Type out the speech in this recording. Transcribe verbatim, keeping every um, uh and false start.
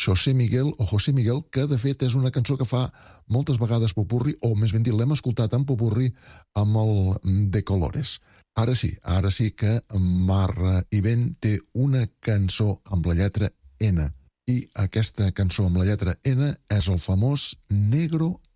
José Miguel o José Miguel, que de fet és una cançó que fa moltes vegades popurri, o més ben dit, l'hem escoltat en popurri amb el De Colores. Ara sí, ara sí que Mar i Vent té una cançó amb la lletra N, i aquesta cançó amb la lletra N és el famós Negro